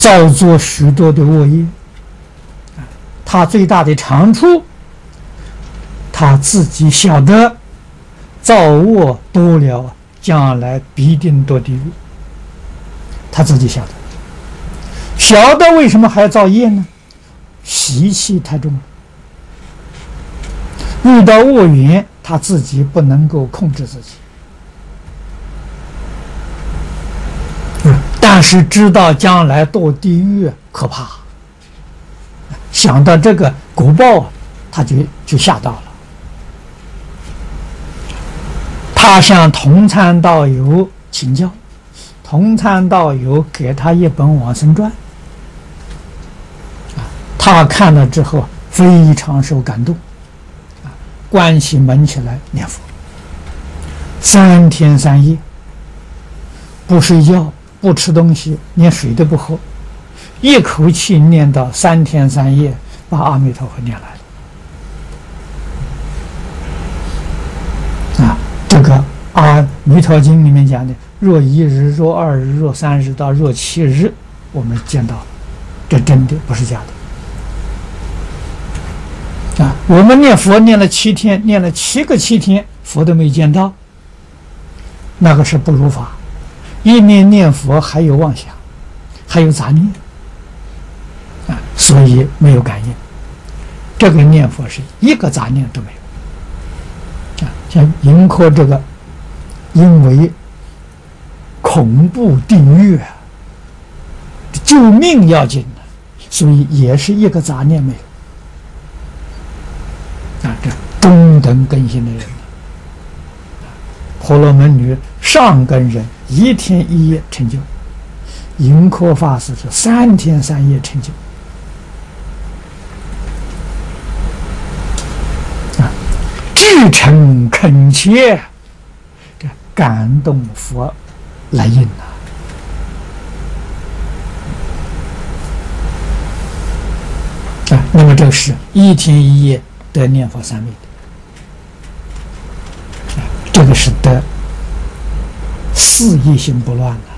造作许多的恶业。他最大的长处，他自己晓得造恶多了，将来必定堕地狱。他自己晓得，晓得为什么还要造业呢？习气太重了，遇到恶缘，他自己不能够控制自己。但是知道将来堕地狱可怕，想到这个果报，他就吓到了。他向同参道友请教，同参道友给他一本《往生传》，他看了之后非常受感动，关起门起来念佛，3天3夜，不睡觉，不吃东西，连水都不喝，一口气念到3天3夜，把阿弥陀佛念来了。这个《阿弥陀经》里面讲的，若1日、若2日、若3日到若7日，我们见到了，这真的不是假的。我们念佛念了7天，念了7个7天，佛都没见到，那个是不如法。一面念佛还有妄想，还有杂念，所以没有感应。这个念佛是一个杂念都没有。像迎科这个，因为恐怖地狱救命要紧的，所以也是一个杂念没有。这中等根性的人，婆罗门女上根人1天1夜成就，迎科法师是3天3夜成就。至诚恳切，这感动佛来应那么这是1天1夜得念佛3昧的，这个是得4业心不乱了。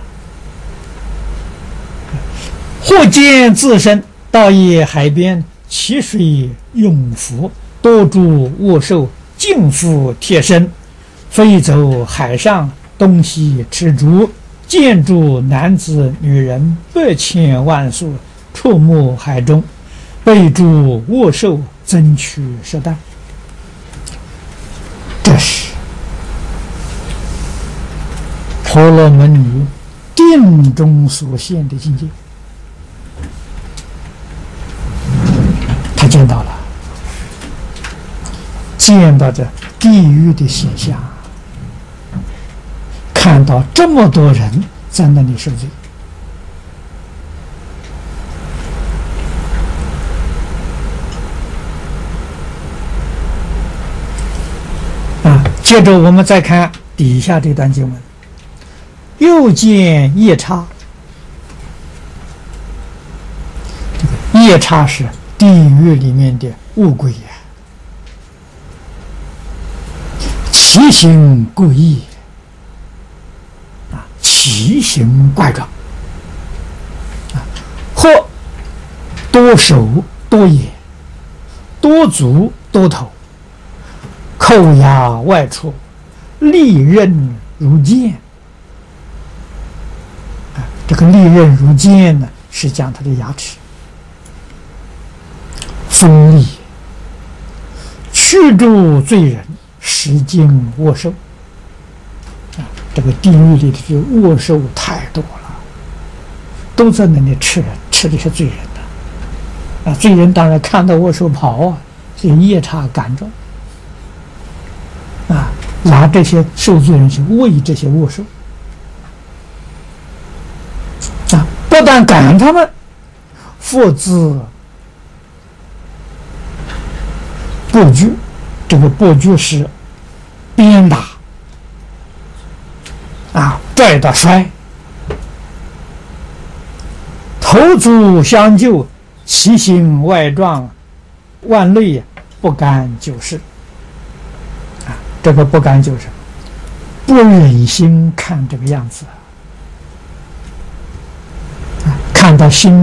或见自身到野海边，其水涌浮，多诸恶兽尽复贴身，飞走海上，东西吃竹，见诸男子女人100千万数，触没海中，被诸恶兽增取射弹。这是婆罗门女定中所现的境界，他见到了，见到这地狱的现象，看到这么多人在那里受罪。接着我们再看底下这段经文，又见夜叉。这个夜叉是地狱里面的恶鬼呀，奇形怪异奇形怪状或多手多眼，多足多头，口牙外出，利刃如剑。这个利刃如剑呢，是讲他的牙齿锋利，驱逐罪人，食尽恶兽。这个地狱里的恶兽太多了，都在那里吃人，吃的是罪人的。罪人当然看到恶兽跑所以夜叉赶着。拿这些受罪人去喂这些恶兽，不但赶他们，复自剥锯，这个剥锯是鞭打，拽到摔，头足相救，其形外状，万类不敢久视。这个不敢就是不忍心看这个样子， 看到心